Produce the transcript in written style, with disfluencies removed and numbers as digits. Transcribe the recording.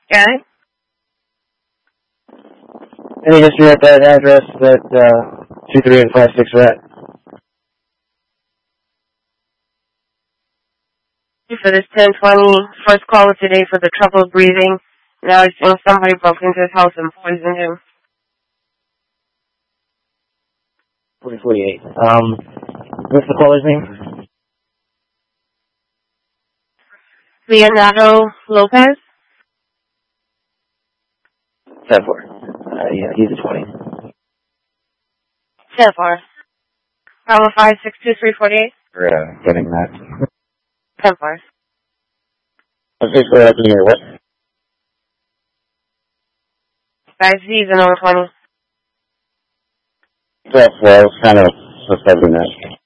Okay. Any history at that address that 23856 are at? For this 1020 first call of today for the trouble breathing. Now he's saying somebody broke into his house and poisoned him. 4048. What's the caller's name? Leonardo Lopez? 10-4. Yeah, he's a 20. 10-4. Problem 562-348? We're getting that. 10-4. Okay, so I can hear what? Guys, he's an over 20. 12-4. I was kind of suspecting that.